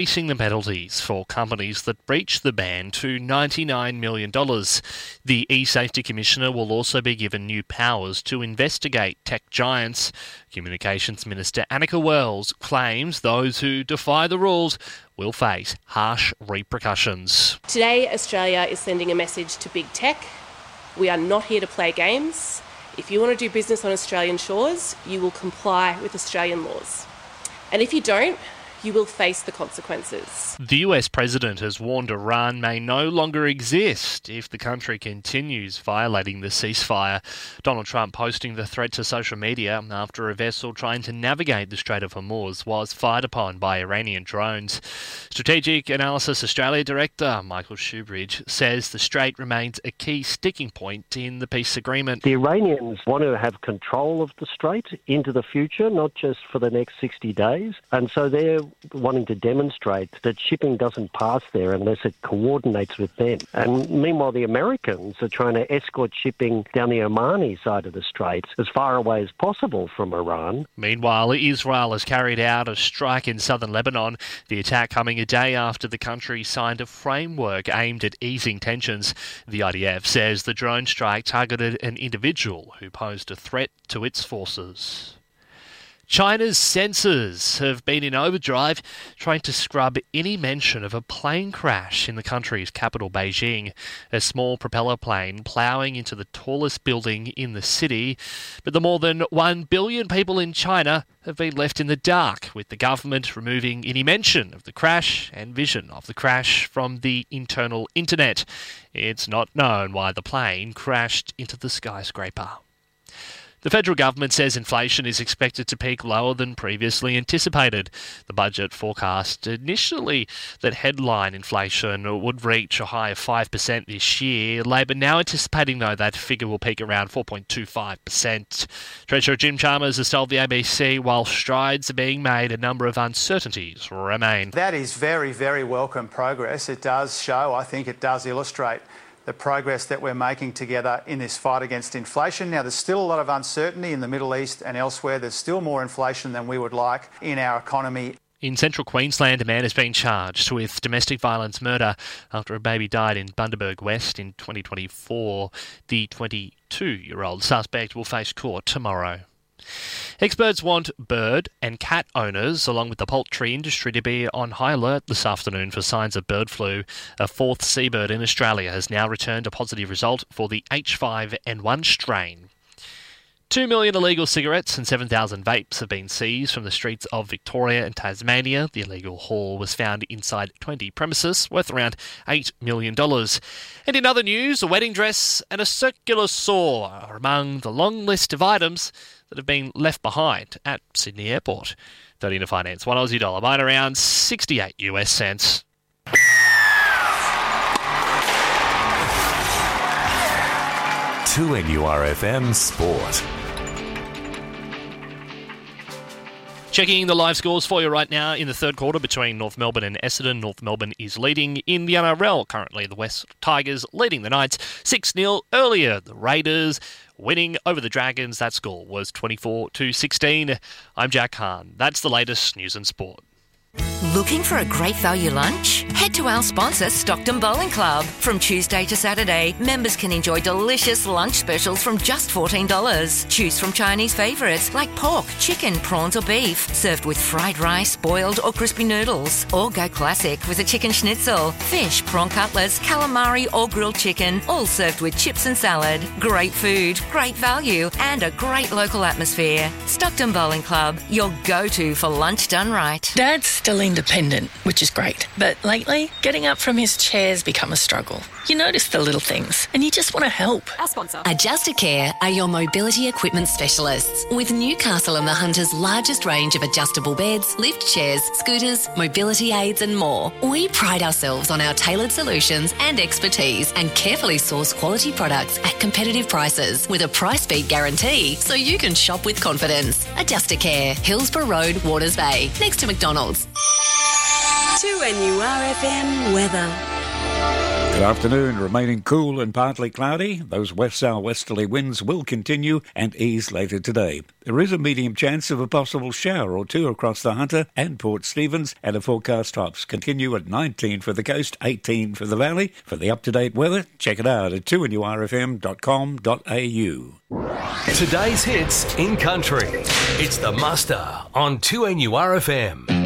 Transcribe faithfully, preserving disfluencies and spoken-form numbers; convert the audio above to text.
increasing the penalties for companies that breach the ban to ninety-nine million dollars. The eSafety Commissioner will also be given new powers to investigate tech giants. Communications Minister Annika Wells claims those who defy the rules will face harsh repercussions. Today, Australia is sending a message to big tech. We are not here to play games. If you want to do business on Australian shores, you will comply with Australian laws. And if you don't, you will face the consequences. The U S president has warned Iran may no longer exist if the country continues violating the ceasefire. Donald Trump posting the threat to social media after a vessel trying to navigate the Strait of Hormuz was fired upon by Iranian drones. Strategic Analysis Australia Director Michael Shoebridge says the strait remains a key sticking point in the peace agreement. The Iranians want to have control of the strait into the future, not just for the next sixty days, and so they're wanting to demonstrate that shipping doesn't pass there unless it coordinates with them. And meanwhile, the Americans are trying to escort shipping down the Omani side of the Strait as far away as possible from Iran. Meanwhile, Israel has carried out a strike in southern Lebanon, the attack coming a day after the country signed a framework aimed at easing tensions. The I D F says the drone strike targeted an individual who posed a threat to its forces. China's censors have been in overdrive trying to scrub any mention of a plane crash in the country's capital, Beijing. A small propeller plane ploughing into the tallest building in the city. But the more than one billion people in China have been left in the dark, with the government removing any mention of the crash and vision of the crash from the internal internet. It's not known why the plane crashed into the skyscraper. The federal government says inflation is expected to peak lower than previously anticipated. The budget forecast initially that headline inflation would reach a high of five percent this year. Labor now anticipating, though, that figure will peak around four point two five percent. Treasurer Jim Chalmers has told the A B C while strides are being made, a number of uncertainties remain. That is very, very welcome progress. It does show, I think it does illustrate the progress that we're making together in this fight against inflation. Now, there's still a lot of uncertainty in the Middle East and elsewhere. There's still more inflation than we would like in our economy. In central Queensland, a man has been charged with domestic violence murder after a baby died in Bundaberg West in twenty twenty-four. The twenty-two-year-old suspect will face court tomorrow. Experts want bird and cat owners, along with the poultry industry, to be on high alert this afternoon for signs of bird flu. A fourth seabird in Australia has now returned a positive result for the H five N one strain. Two million illegal cigarettes and seven thousand vapes have been seized from the streets of Victoria and Tasmania. The illegal haul was found inside twenty premises, worth around eight million dollars. And in other news, a wedding dress and a circular saw are among the long list of items that have been left behind at Sydney Airport. thirty to finance, one Aussie dollar, buying around sixty-eight US cents. two N U R F M Sport. Checking the live scores for you right now in the third quarter between North Melbourne and Essendon. North Melbourne is leading in the N R L. Currently, the West Tigers leading the Knights six nil. Earlier, the Raiders winning over the Dragons. That score was twenty-four to sixteen. I'm Jack Hahn. That's the latest news and sport. Looking for a great value lunch? Head to our sponsor, Stockton Bowling Club. From Tuesday to Saturday, members can enjoy delicious lunch specials from just fourteen dollars. Choose from Chinese favourites like pork, chicken, prawns or beef, served with fried rice, boiled or crispy noodles. Or go classic with a chicken schnitzel, fish, prawn cutlets, calamari or grilled chicken, all served with chips and salad. Great food, great value and a great local atmosphere. Stockton Bowling Club, your go-to for lunch done right. Dad's still independent, which is great. But lately, getting up from his chair's become a struggle. You notice the little things and you just want to help. Our sponsor. Adjustacare are your mobility equipment specialists. With Newcastle and the Hunter's largest range of adjustable beds, lift chairs, scooters, mobility aids and more. We pride ourselves on our tailored solutions and expertise and carefully source quality products at competitive prices with a price beat guarantee so you can shop with confidence. Adjustacare, Hillsborough Road, Waters Bay, next to McDonald's. two N U R F M weather. Good afternoon. Remaining cool and partly cloudy. Those west-south-westerly winds will continue and ease later today. There is a medium chance of a possible shower or two across the Hunter and Port Stephens, and the forecast tops continue at nineteen for the coast, eighteen for the valley. For the up-to-date weather, check it out at two N U R F M dot com dot A U. Today's hits in country. It's the Muster on two N U R F M.